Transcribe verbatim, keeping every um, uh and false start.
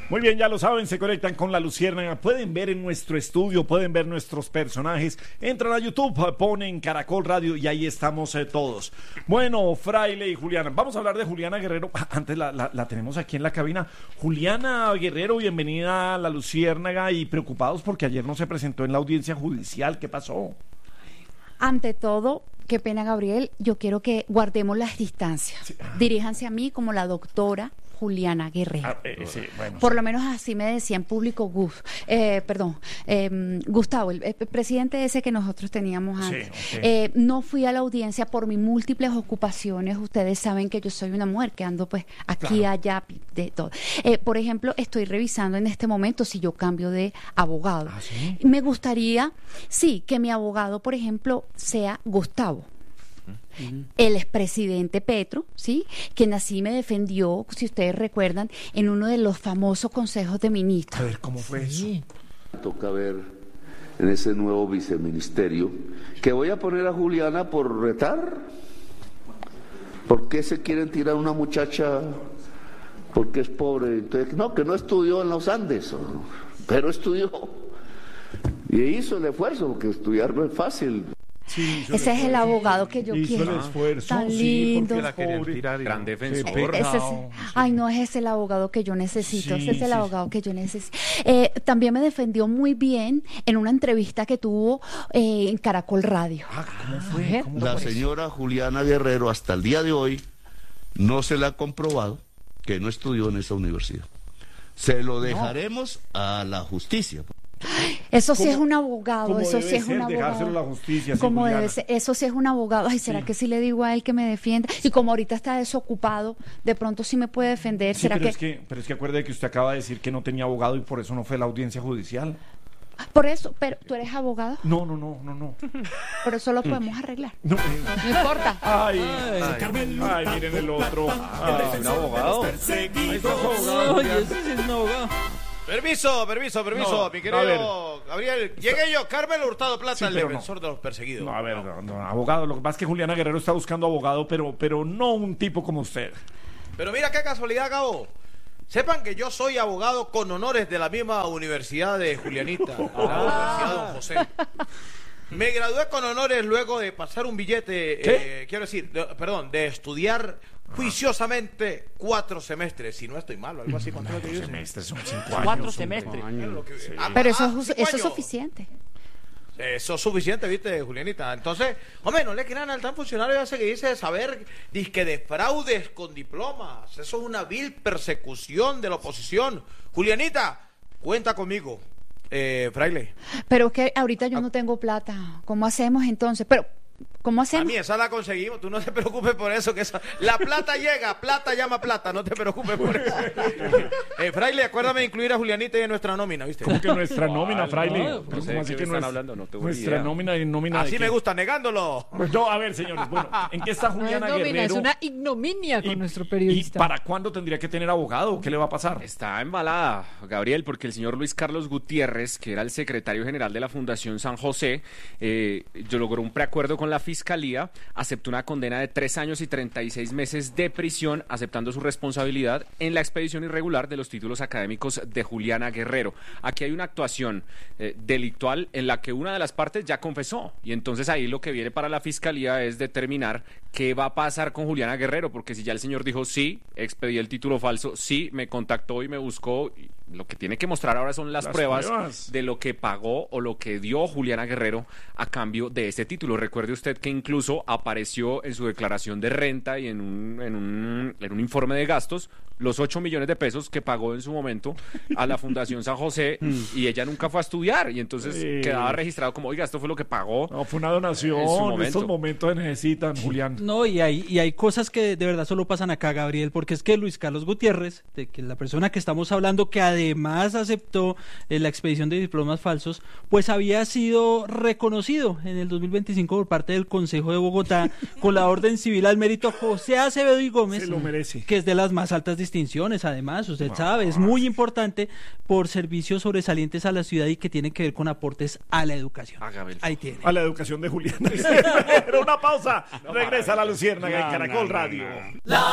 Muy bien, ya lo saben, se conectan con La Luciérnaga, pueden ver en nuestro estudio, pueden ver nuestros personajes, entran a YouTube, ponen Caracol Radio y ahí estamos eh, todos. Bueno, Fraile y Juliana, vamos a hablar de Juliana Guerrero, antes la, la, la tenemos aquí en la cabina. Juliana Guerrero, bienvenida a La Luciérnaga y preocupados porque ayer no se presentó en la audiencia judicial, ¿qué pasó? Ante todo, qué pena, Gabriel, yo quiero que guardemos las distancias. Sí. Diríjanse a mí como la doctora Juliana Guerrero. Ah, eh, sí, bueno, Por sí. lo menos así me decía en público Gus, eh, perdón, eh, Gustavo, el, el presidente ese que nosotros teníamos antes. Sí, okay. eh, no fui a la audiencia por mis múltiples ocupaciones. Ustedes saben que yo soy una mujer que ando pues aquí, claro. allá, de todo. Eh, por ejemplo, estoy revisando en este momento si yo cambio de abogado. ¿Ah, sí? Me gustaría, sí, que mi abogado, por ejemplo, sea Gustavo. Uh-huh. El expresidente Petro, ¿sí? Quien así me defendió, si ustedes recuerdan, en uno de los famosos consejos de ministros. A ver, ¿cómo fue sí. eso? Toca ver en ese nuevo viceministerio que voy a poner a Juliana por retar. ¿Por qué se quieren tirar a una muchacha porque es pobre? Entonces, no, que no estudió en los Andes, pero estudió y hizo el esfuerzo, porque estudiar no es fácil. Sí, ese es el abogado que yo hizo quiero. El esfuerzo, tan lindo. Sí, la tirar, gran defensor. Ese es, ay, no, ese es el abogado que yo necesito. Sí, ese es el sí, abogado sí. que yo necesito. Eh, también me defendió muy bien en una entrevista que tuvo eh, en Caracol Radio. Ah, ¿cómo fue? ¿Cómo la señora Juliana Guerrero hasta el día de hoy no se le ha comprobado que no estudió en esa universidad. Se lo dejaremos no. a la justicia. Eso sí es un abogado, eso sí es un abogado. Dejárselo a la justicia, como debe ser, eso sí es un abogado. Ay, ¿será sí. que sí le digo a él que me defienda? Y como ahorita está desocupado, de pronto sí me puede defender. Sí, ¿Será pero que... es que pero es que acuerde que usted acaba de decir que no tenía abogado y por eso no fue a la audiencia judicial. Por eso, pero ¿tú eres abogado? No, no, no, no, no. Pero eso lo podemos arreglar. No, no importa. Ay, ay, ay, ay miren el otro. Ah, ¿es un abogado? Ay, es abogado. Oye, ese sí es un abogado. Permiso, permiso, permiso, no, mi querido Gabriel. Llegué yo, Carmelo Hurtado Plata, sí, el defensor no. de los perseguidos. No, a ver, no, no, abogado, lo que pasa es que Juliana Guerrero está buscando abogado, pero, pero no un tipo como usted. Pero mira qué casualidad, Gabo. Sepan que yo soy abogado con honores de la misma universidad de Julianita, la Universidad de Don José. Me gradué con honores luego de pasar un billete, eh, quiero decir, de, perdón, de estudiar juiciosamente cuatro semestres, si no estoy mal, algo así. ¿Cuántos cuatro semestres? Son cinco años. Cuatro semestres. Años. Sí. Ah, pero eso, es, eso es suficiente. Eso es suficiente, ¿viste, Julianita? Entonces, hombre, no le crean al tan funcionario ese que dice de saber disque de fraudes con diplomas. Eso es una vil persecución de la oposición. Julianita, cuenta conmigo. Eh, Fraile. Pero es que ahorita yo no tengo plata. ¿Cómo hacemos entonces? Pero... ¿Cómo hacemos? A mí esa la conseguimos, tú no te preocupes por eso, que esa, la plata llega, plata llama plata, no te preocupes por eso. eh, Fraile, acuérdame de incluir a Julianita en nuestra nómina, ¿viste? ¿Cómo que nuestra nómina, Fraile? No, no sé así que están es, hablando, no tengo nuestra idea. nómina y nómina. Así me gusta, negándolo. Pues no, a ver, señores, bueno, ¿en qué está Juliana no es nómina, Guerrero? Es una ignominia con y, nuestro periodista. ¿Y para cuándo tendría que tener abogado? ¿Qué le va a pasar? Está embalada, Gabriel, porque el señor Luis Carlos Gutiérrez, que era el secretario general de la Fundación San José, eh, yo logró un preacuerdo con la Fiscalía, aceptó una condena de tres años y treinta y seis meses de prisión, aceptando su responsabilidad en la expedición irregular de los títulos académicos de Juliana Guerrero. Aquí hay una actuación eh, delictual en la que una de las partes ya confesó, y entonces ahí lo que viene para la Fiscalía es determinar qué va a pasar con Juliana Guerrero, porque si ya el señor dijo sí, expedí el título falso, sí, me contactó y me buscó, y lo que tiene que mostrar ahora son las, las pruebas, pruebas de lo que pagó o lo que dio Juliana Guerrero a cambio de este título. Recuerde usted que incluso apareció en su declaración de renta y en un, en un, en un informe de gastos los ocho millones de pesos que pagó en su momento a la Fundación San José, y ella nunca fue a estudiar, y entonces sí. quedaba registrado como, oiga, esto fue lo que pagó. No, fue una donación, en, su en estos momentos se necesitan, Julián. No, y hay, y hay cosas que de verdad solo pasan acá, Gabriel, porque es que Luis Carlos Gutiérrez, de que la persona que estamos hablando, que además aceptó eh, la expedición de diplomas falsos, pues había sido reconocido en el dos mil veinticinco por parte del Consejo de Bogotá con la Orden Civil al Mérito José Acevedo y Gómez, se lo merece, que es de las más altas distinciones, además, usted ah, sabe, es muy importante por servicios sobresalientes a la ciudad y que tiene que ver con aportes a la educación. Ahí tiene. A la educación de Juliana. Pero una pausa, no, regresa a La Luciérnaga en Caracol Radio. La